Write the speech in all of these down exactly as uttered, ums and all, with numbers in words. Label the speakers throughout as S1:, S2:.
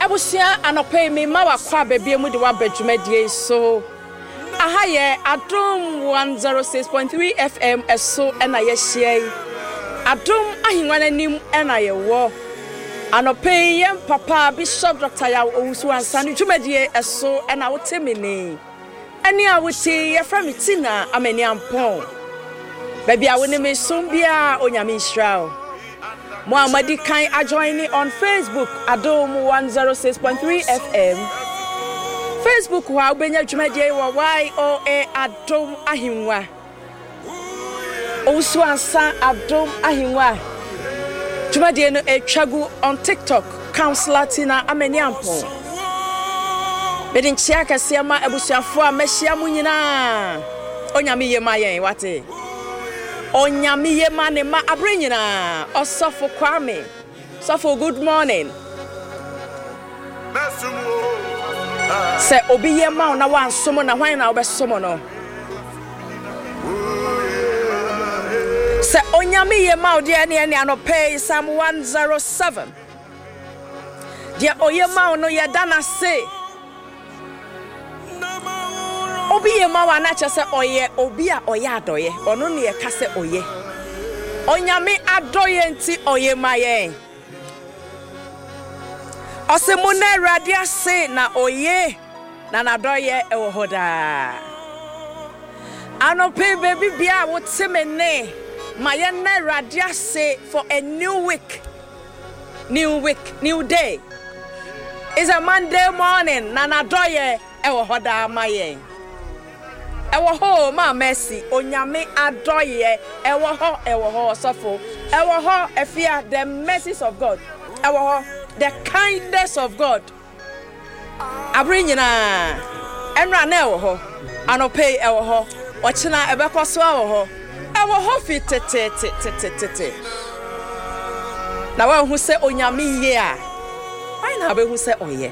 S1: Ebusia anope me ma wakwa bebie mu de wa badwumadie so. Aha ye Adom one oh six point three F M eso na ye hie. Adom ahingwa nanim na ye wo. Anope ye papa Bishop Doctor Ya Owusu Ansani dwumadie eso na wote me ni. Ani a wote ye fra me tina amani ampon. Baby a woni me sombia onyame Israel. Muhammadi kan ajoin on Facebook Adom one oh six point three F M. Facebook wa obenya dwumadie wa Y O A Adom ahingwa. Owusu Ansa Adom ahingwa. Dwumadie no etwagu on TikTok Counselor Tina amani ampon. Bedin chia kase ma abusuafo a mehia mu nyina. Onyame ye ma yen wate. Onyame ye ma ne ma abre nyina. Osofo Kwame. Sofo good morning. Se obi ye ma na wan somo na hwan na obesomo no. Se onyame ye ma ode ne ne anope Psalm one oh seven. Dia oye ma no ye dana se. Obi ye ma wa na che se oye obi a oye adoye ono ne ye ka se oye onyame adoye nti oye ma ye ose mu na Awurade ase na oye na na doye e wo hoda anope baby bia wo temene ma ye na Awurade ase for a new week new week new day is a Monday morning na na doye e wo hoda ma ye ewo ho ma mercy onyame adoye ewo ho ewo ho sofo ewo ho efia the mercies of God ewo ho the kindness of God abri nyina enra na ewo ho anope ewo ho ochina ebekoso ewo ho ewo ho fitete tete na wa hu se onyame ye a why na be hu se oye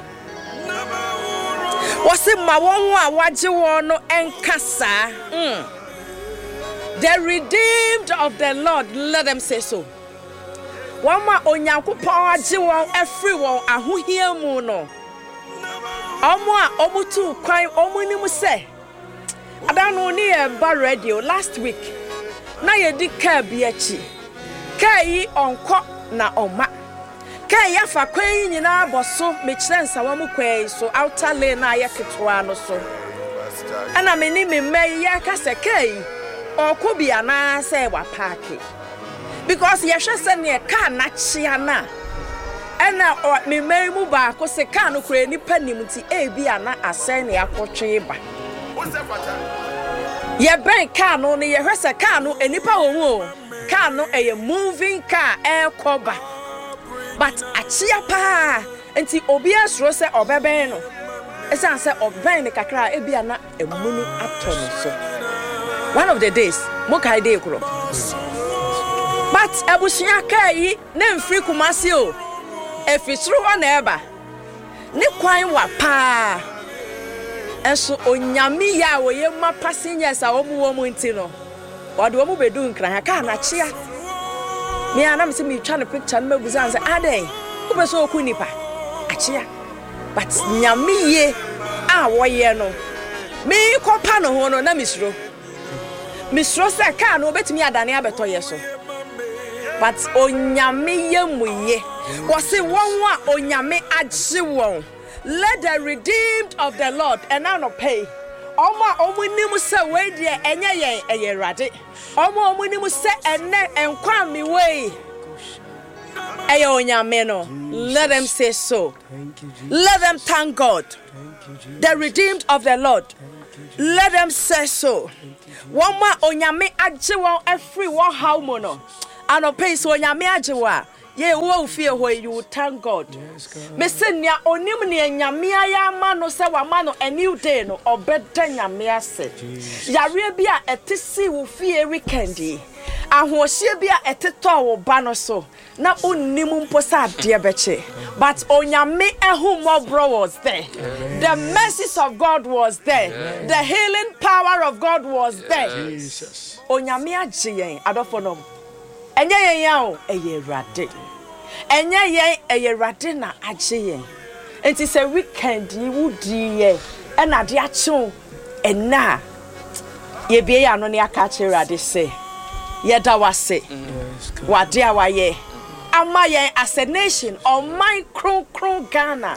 S1: wasi ma won a waje won no enkasa mm. The redeemed of the Lord, let them say so. Wama onyankopon age won afri won ahohia mu no omo a omutu kwan omunimu se adano ni e ba radio last week na ye di ka bi achi kai onko na oma kai ya fa kwan nyina boso me kirensa wa mu kwai so outer lane na ya ketwa no so ana me ni me mai ya ka se kai okobia na se wa park because ya hwe se ne ka na chia na ana me mai mu ba ko se ka no kure ni panim ti e bia na asen ne akotwe ba ye ben ka no ne ye hwe se ka no enipa wo mu ka no e moving car e koba but achia pa enti obi asro se obeben no esan se oben ne kakra e bia na emunu atono so one of the days mo kai dey kuro but abusia kai na mfiri kumase o efisru ho na eba ne kwan wa pa enso onyame ya wo ye ma passengers a omu wo mu nti no wode wo mu bedu nkran ha ka na chia me anam se me twa ne picture no mabuza say aden wo be so oku nipa achia but nyame ye a wo ye no me kopa no ho no na misro misro se ka no betimi adane abeto ye so but onyame ye muye wo se won wa onyame agye won let the redeemed of the Lord and now no pay Oma omunimu se we de enye yen eye rade Oma omunimu se enne enkwa mi we eye onyame no let them say so let them thank God the redeemed of the Lord let them say so Woma onyame agye won afri wo how mo no anope so onyame agye wa ye wo fie ho you thank God me se nia onim ne nyame aya ma no se wa ma no a new day no obeda nyame ase yare bia etisi wo fie weekend ahohie bia eteto wo ba no so na onim mpo sa ade beche but onyame ehumobro was there the mercies of God was there the healing power of God was there Jesus onyame agye yen adofo no enye yen ya o eye rade enye yen eye rade na agye yen enti say weekend yi wudi ye e na de achew ena ye bie ya no ne aka Awurade say ye da wase wade awaye ama yen as a nation on my kron kron Ghana.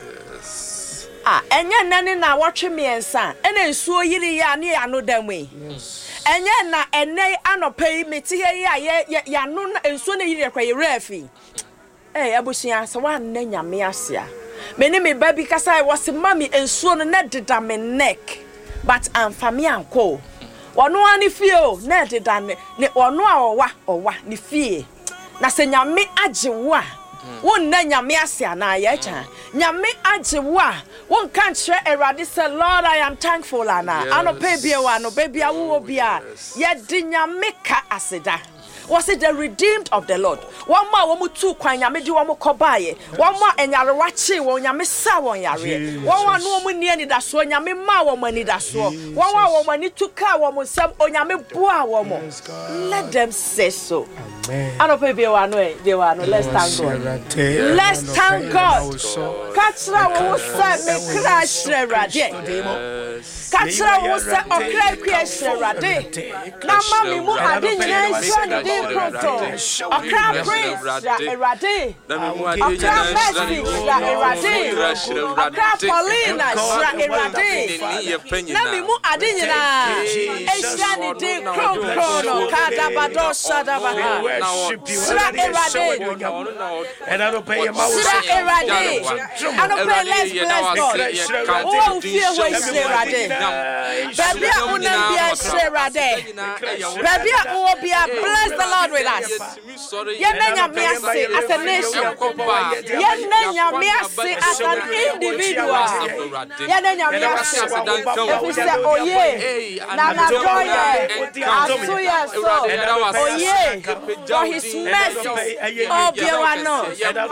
S1: Ah, enye nane na watwe miensa ene nsuo yiri ya ne ya no damwe. Enye na ene anopai meti he ya ye ya no nsuo na yiri kwa refi. Eh abusia se wa nna nyame ase a. Me ne me ba bi kasa was mami nsuo no na deda me neck but amfami anko. Wono ani fie o na deda ne wono a owa owa ne fie. Na se nyame agewo a won na nyame ase ana ye cha nyame agewo a won kan kire Awurade say Lord I am thankful ana anope bia wa no ba bia wo bia ye di nyame ka aseda. Was it the redeemed of the Lord? One more woman two kwan nyame di womo kobaye. One more enyare wachi won nyame sa won yare. One one no mo ni ani da so nyame ma won mani da so. One one won mani tu ka won sem onyame boa won. Let them say so. Amen. I don't pay be one way. Be one. Let's thank God. Let's thank God. Katra wo say me crash Awurade. Katra wo say okra crash Awurade. Na mami mu ade nyina nso ni pronto. Okra praise Awurade. Okra mercy Awurade. Okra Paulina Awurade. Na mi mu ade nyina ehia ni de kron kron kada bado sadaba. Sra Erade, and I don't pay your mouth. Sra Erade, I don't pay less bless God. Oh, fear way Erade. Baby, I will not be a Erade. Baby, I will be a bless the Lord with us. Yenanya miasi as a nation. Yenanya miasi as an individual. Yenanya miasi. If we say, oh yeah, Nana Joye, Asuya so, oh yeah. For his mercy, oh, Biawano,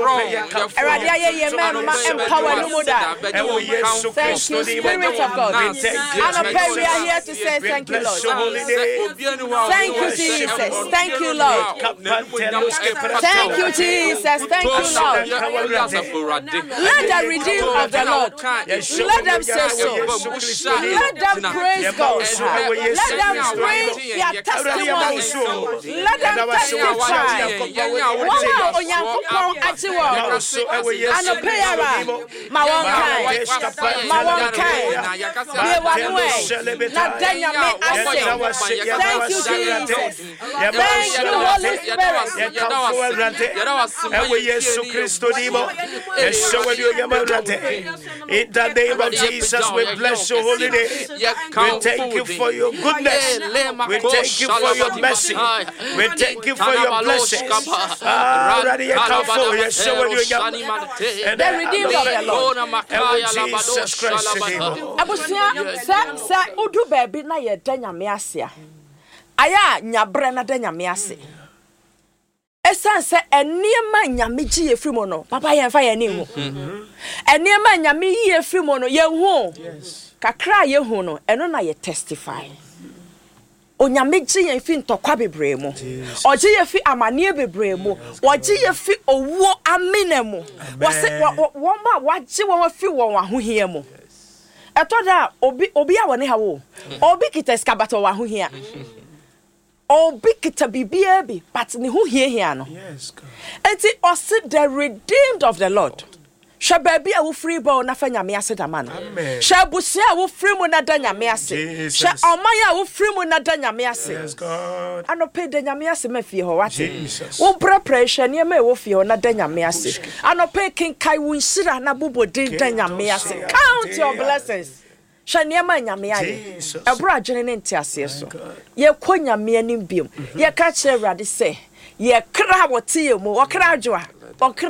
S1: Eradia Yemma, empower Lumuda. Thank you, Spirit of God. And we are here to say thank you, Lord. Thank you, Jesus. Thank you, Lord. Thank you, Jesus. Thank you, Lord. Let the redeemed of the Lord, let them say so. Let them praise God. Let them praise their testimonies. Let them testify. Wow, Onyankopon achiwo. Anopeyara. Ma won kai. Ma won kai. Be wanwe. Na danya me ase. Thank you, Jesus. Thank you, Holy Spirit.
S2: Ewe Yesu Kristo dimo. Yeshowe dio yamarate. In the name of Jesus, we bless your holy name. We thank you for your goodness. We thank you for your mercy. We thank you for your blessings. Ah, already a comfort. Yeshowe dio yamarate.
S1: The redeemed of the Lord.
S2: Ewe Jesus Christ dimo.
S1: Abusia, sa sa udu baby na ye danya me ase. Aya nyabre na danya me ase. Esan se eniema nyame gi efri mo no papa ye mfa ye ne hu eniema nyame yi efri mo no ye hu kakra ye hu no eno na ye testify onyame gi ye fi ntokwa bebre mu ogi ye fi amane bebre mu ogi ye fi owo amene mu wose won ba wagi won fi won ahohia mu etoda obi obi a woni ha wo obi kiteska bato wa ahohia Obi kita bibia bi but ni hu hie hia no. Yes God. Enti osi the redeemed of the Lord. Sha baby a wo free ball na fa nyame ase da man. Amen. Sha busia a wo free mu na da nyame ase. Sha oman a wo free mu na da nyame ase.
S2: Yes God.
S1: Ano pe da nyame ase ma fie ho wate. Wo bra pressure ne ma wo fie ho na da nyame ase. Ano pe kin kai wo nsira na bobodin da nyame ase. Count your blessings. Shaniama nyame aye ebra adwene ne ntiase so ye ko nyame anim biom ye ka kire Awurade se ye kra wote ye mu wo kra adwoa